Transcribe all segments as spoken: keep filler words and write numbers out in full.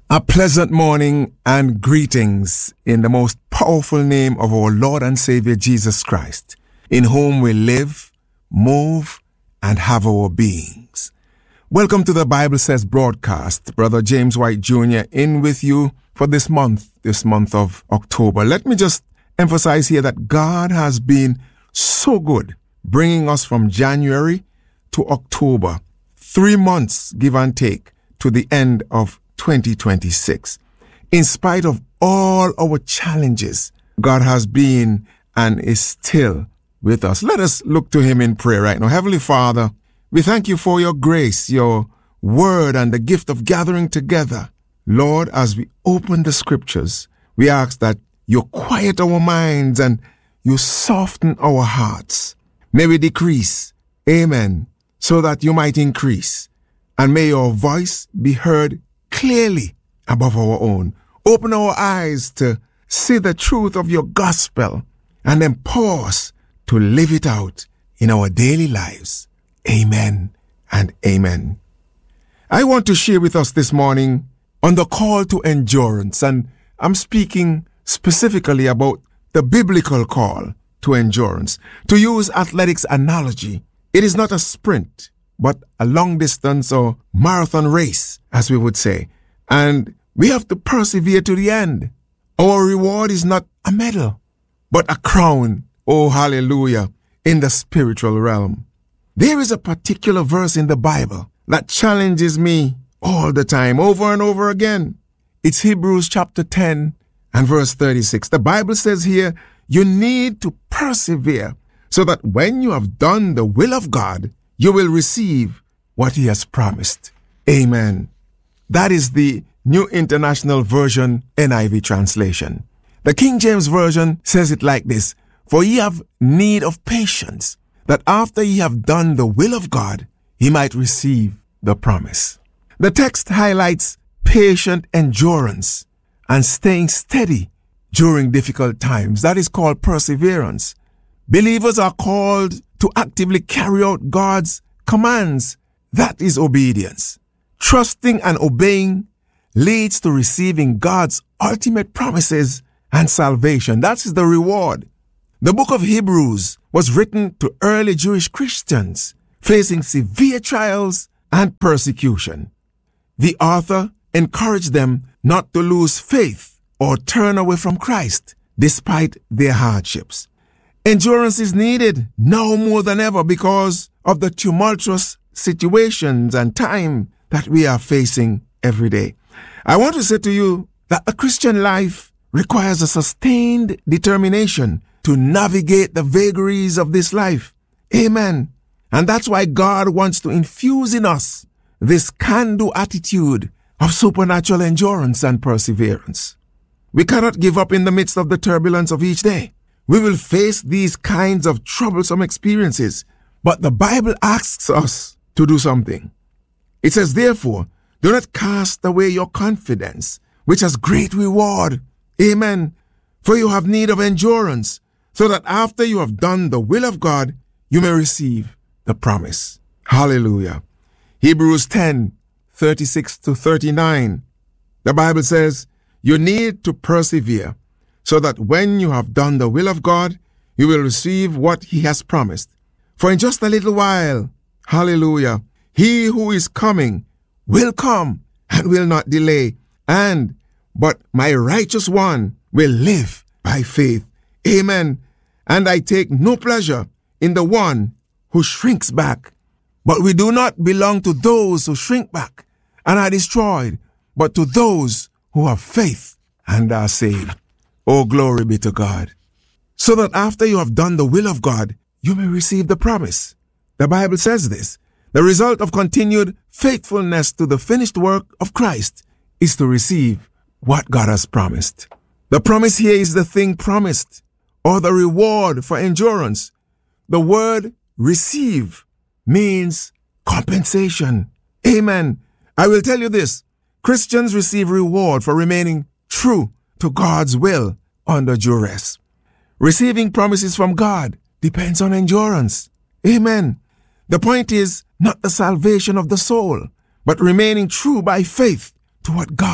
A pleasant morning and greetings in the most powerful name of our Lord and Savior Jesus Christ, in whom we live, move, and have our beings. Welcome to the Bible Says broadcast. Brother James White Junior in with you for this month, this month of October. Let me just emphasize here that God has been so good, bringing us from January to October, three months, give and take, to the end of twenty twenty-six. In spite of all our challenges, God has been and is still with us. Let us look to Him in prayer right now. Heavenly Father, we thank You for Your grace, Your word, and the gift of gathering together. Lord, as we open the scriptures, we ask that You quiet our minds and You soften our hearts. May we decrease, amen, so that You might increase. And may Your voice be heard clearly above our own. Open our eyes to see the truth of Your gospel and empower us to live it out in our daily lives. Amen and amen. I want to share with us this morning on the call to endurance, and I'm speaking specifically about the biblical call to endurance. To use athletics analogy, it is not a sprint, but a long distance or marathon race, as we would say. And we have to persevere to the end. Our reward is not a medal, but a crown, oh hallelujah, in the spiritual realm. There is a particular verse in the Bible that challenges me all the time, over and over again. It's Hebrews chapter ten and verse thirty-six. The Bible says here, you need to persevere so that when you have done the will of God, you will receive what He has promised. Amen. That is the New International Version N I V translation. The King James Version says it like this: For ye have need of patience, that after ye have done the will of God, ye might receive the promise. The text highlights patient endurance and staying steady during difficult times. That is called perseverance. Believers are called to actively carry out God's commands. That is obedience. Trusting and obeying leads to receiving God's ultimate promises and salvation. That is the reward. The book of Hebrews was written to early Jewish Christians facing severe trials and persecution. The author encouraged them not to lose faith or turn away from Christ despite their hardships. Endurance is needed now more than ever because of the tumultuous situations and time that we are facing every day. I want to say to you that a Christian life requires a sustained determination to navigate the vagaries of this life. Amen. And that's why God wants to infuse in us this can-do attitude of supernatural endurance and perseverance. We cannot give up in the midst of the turbulence of each day. We will face these kinds of troublesome experiences, but the Bible asks us to do something. It says, therefore, do not cast away your confidence, which has great reward. Amen. For you have need of endurance, so that after you have done the will of God, you may receive the promise. Hallelujah. Hebrews ten, thirty-six to thirty-nine. The Bible says, you need to persevere, so that when you have done the will of God, you will receive what He has promised. For in just a little while, hallelujah, He who is coming will come and will not delay, and but my righteous one will live by faith. Amen. And I take no pleasure in the one who shrinks back. But we do not belong to those who shrink back and are destroyed, but to those who have faith and are saved. Oh, glory be to God. So that after you have done the will of God, you may receive the promise. The Bible says this: the result of continued faithfulness to the finished work of Christ is to receive what God has promised. The promise here is the thing promised, or the reward for endurance. The word receive means compensation. Amen. I will tell you this: Christians receive reward for remaining true to God's will under duress. Receiving promises from God depends on endurance. Amen. The point is not the salvation of the soul, but remaining true by faith to what God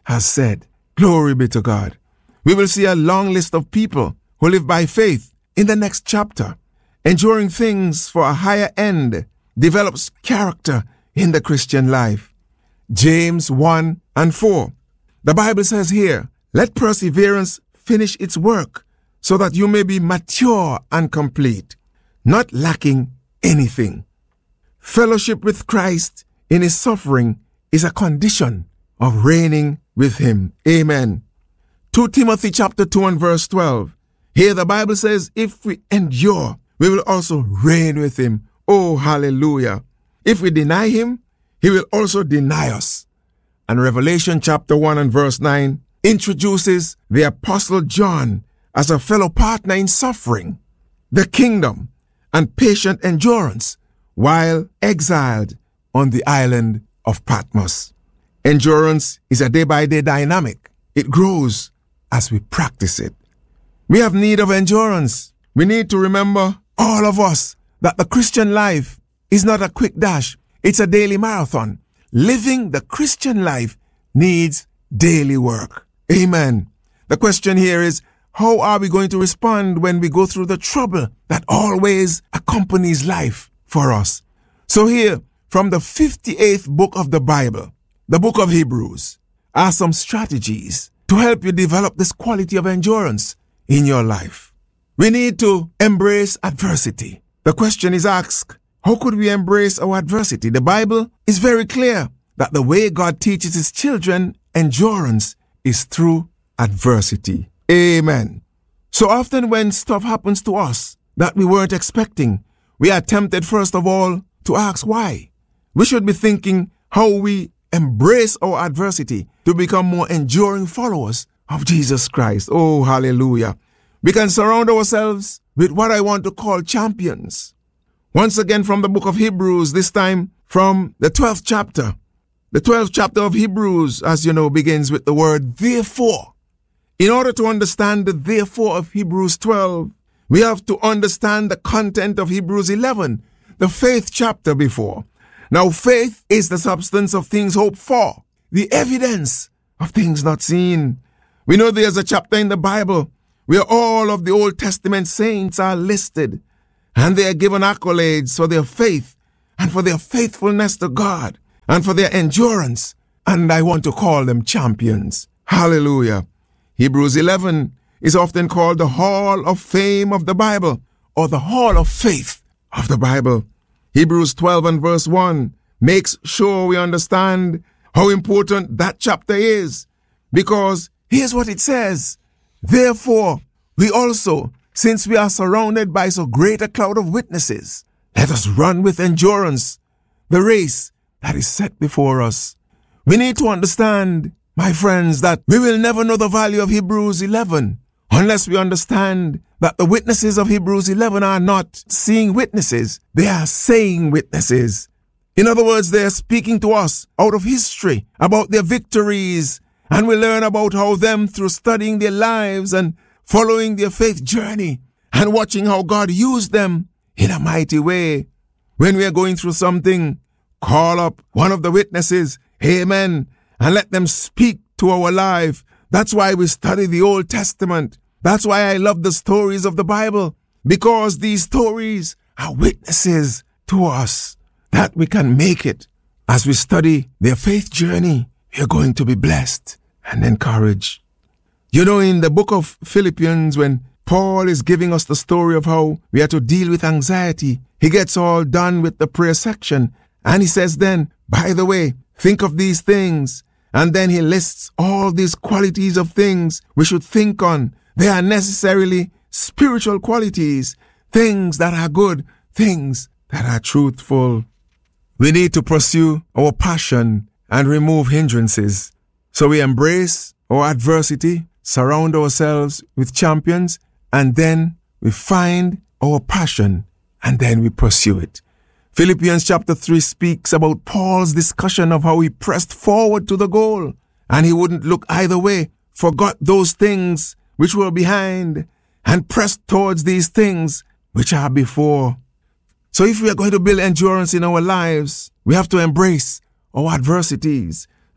has said. Glory be to God. We will see a long list of people who live by faith in the next chapter. Enduring things for a higher end develops character in the Christian life. James one and four. The Bible says here, let perseverance finish its work so that you may be mature and complete, not lacking anything. Fellowship with Christ in his suffering is a condition of reigning with him. Amen. Second Timothy chapter two and verse twelve. Here the Bible says, if we endure, we will also reign with him. Oh, hallelujah. If we deny him, he will also deny us. And Revelation chapter one and verse nine introduces the Apostle John as a fellow partner in suffering, the kingdom, and patient endurance while exiled on the island of Patmos. Endurance is a day-by-day dynamic. It grows as we practice it. We have need of endurance. We need to remember, all of us, that the Christian life is not a quick dash. It's a daily marathon. Living the Christian life needs daily work. Amen. The question here is, how are we going to respond when we go through the trouble that always accompanies life for us? So here, from the fifty-eighth book of the Bible, the book of Hebrews, are some strategies to help you develop this quality of endurance in your life. We need to embrace adversity. The question is asked, how could we embrace our adversity? The Bible is very clear that the way God teaches his children endurance is through adversity. Amen. So often when stuff happens to us that we weren't expecting, we are tempted first of all to ask why. We should be thinking how we embrace our adversity to become more enduring followers of Jesus Christ. Oh, hallelujah. We can surround ourselves with what I want to call champions. Once again from the book of Hebrews, this time from the twelfth chapter. The twelfth chapter of Hebrews, as you know, begins with the word therefore. In order to understand the therefore of Hebrews twelve, we have to understand the content of Hebrews eleven, the faith chapter before. Now, faith is the substance of things hoped for, the evidence of things not seen. We know there's a chapter in the Bible where all of the Old Testament saints are listed, and they are given accolades for their faith and for their faithfulness to God and for their endurance. And I want to call them champions. Hallelujah. Hebrews eleven is often called the Hall of Fame of the Bible, or the Hall of Faith of the Bible. Hebrews twelve and verse one makes sure we understand how important that chapter is, because here's what it says. Therefore, we also, since we are surrounded by so great a cloud of witnesses, let us run with endurance the race that is set before us. We need to understand, my friends, that we will never know the value of Hebrews eleven unless we understand that the witnesses of Hebrews eleven are not seeing witnesses, they are saying witnesses. In other words, they are speaking to us out of history about their victories, and we learn about how them through studying their lives and following their faith journey and watching how God used them in a mighty way. When we are going through something, call up one of the witnesses, amen, and let them speak to our life. That's why we study the Old Testament. That's why I love the stories of the Bible, because these stories are witnesses to us that we can make it. As we study their faith journey, we are going to be blessed and encouraged. You know, in the book of Philippians, when Paul is giving us the story of how we are to deal with anxiety, he gets all done with the prayer section, and he says then, by the way, think of these things. And then he lists all these qualities of things we should think on. They are necessarily spiritual qualities, things that are good, things that are truthful. We need to pursue our passion and remove hindrances. So we embrace our adversity, surround ourselves with champions, and then we find our passion, and then we pursue it. Philippians chapter three speaks about Paul's discussion of how he pressed forward to the goal, and he wouldn't look either way, forgot those things which were behind, and pressed towards these things which are before. So if we are going to build endurance in our lives, we have to embrace our adversities,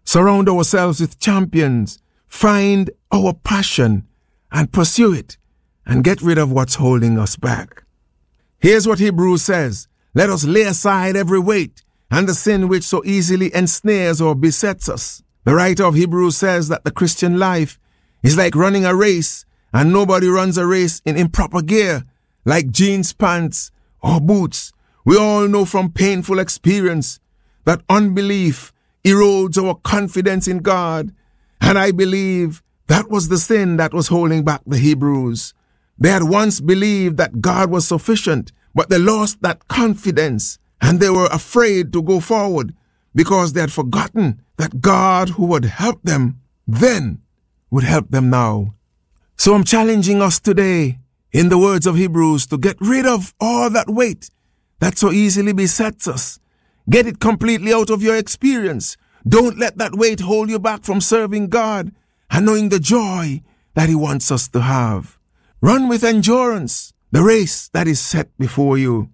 Surround ourselves with champions. Find our passion and pursue it and get rid of what's holding us back. Here's what Hebrews says. Let us lay aside every weight and the sin which so easily ensnares or besets us. The writer of Hebrews says that the Christian life is like running a race, and nobody runs a race in improper gear, like jeans pants or boots. We all know from painful experience that unbelief erodes our confidence in God. And I believe that was the sin that was holding back the Hebrews. They had once believed that God was sufficient, but they lost that confidence and they were afraid to go forward because they had forgotten that God, who would help them then, would help them now. So I'm challenging us today, in the words of Hebrews, to get rid of all that weight that so easily besets us. Get it completely out of your experience. Don't let that weight hold you back from serving God and knowing the joy that He wants us to have. Run with endurance the race that is set before you.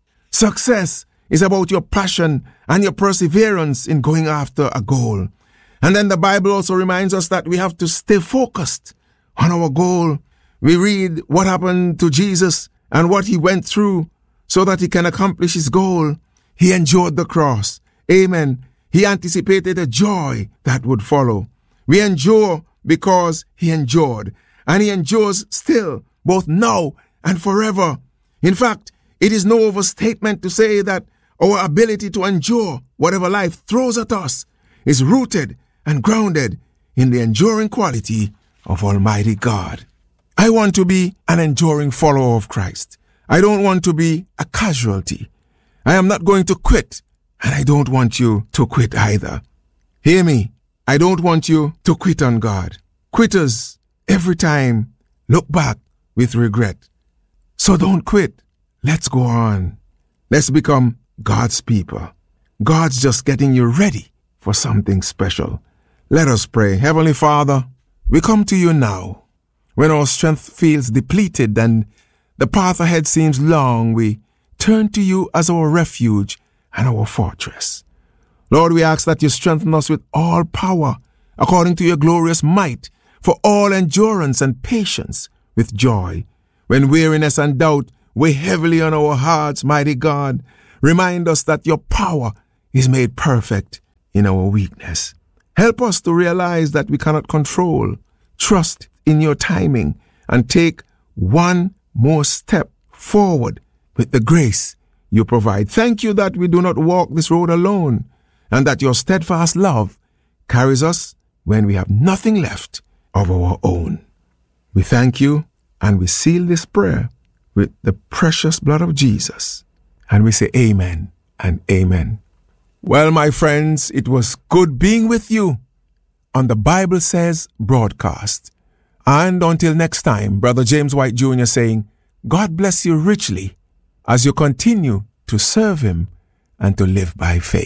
Success is about your passion and your perseverance in going after a goal. And then the Bible also reminds us that we have to stay focused on our goal. We read what happened to Jesus and what He went through so that He can accomplish His goal. He endured the cross. Amen. He anticipated the joy that would follow. We endure because He endured, and He endures still, both now and forever. In fact, it is no overstatement to say that our ability to endure whatever life throws at us is rooted and grounded in the enduring quality of Almighty God. I want to be an enduring follower of Christ. I don't want to be a casualty. I am not going to quit, and I don't want you to quit either. Hear me. I don't want you to quit on God. Quitters, every time, look back with regret. So don't quit. Let's go on. Let's become God's people. God's just getting you ready for something special. Let us pray. Heavenly Father, we come to you now. When our strength feels depleted and the path ahead seems long, we turn to you as our refuge and our fortress. Lord, we ask that you strengthen us with all power, according to your glorious might, for all endurance and patience with joy. When weariness and doubt weigh heavily on our hearts, mighty God, remind us that your power is made perfect in our weakness. Help us to realize that we cannot control, trust in your timing, and take one more step forward with the grace you provide. Thank you that we do not walk this road alone, and that your steadfast love carries us when we have nothing left of our own. We thank you, and we seal this prayer with the precious blood of Jesus. And we say amen and amen. Well, my friends, it was good being with you on the Bible Says broadcast. And until next time, Brother James White Junior saying, God bless you richly as you continue to serve Him and to live by faith.